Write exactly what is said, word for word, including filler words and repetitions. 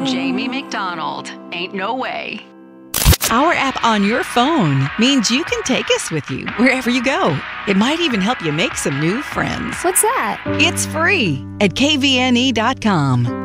Jamie McDonald. Ain't no way. Our app on your phone means you can take us with you wherever you go. It might even help you make some new friends. What's that? It's free at K V N E dot com.